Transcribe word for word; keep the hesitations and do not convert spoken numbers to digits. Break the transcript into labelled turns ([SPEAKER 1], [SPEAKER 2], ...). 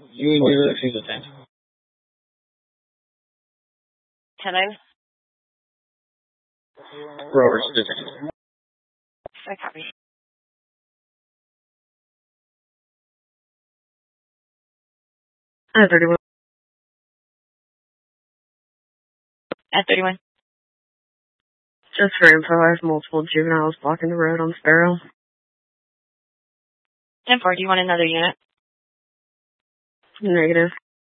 [SPEAKER 1] You can do it a few times.
[SPEAKER 2] ten nine.
[SPEAKER 1] Rovers, detained.
[SPEAKER 2] I copy.
[SPEAKER 3] Uh, thirty-one.
[SPEAKER 2] At thirty-one.
[SPEAKER 3] Just for info, I have multiple juveniles blocking the road on Sparrow.
[SPEAKER 2] ten four, do you want another unit?
[SPEAKER 3] Negative.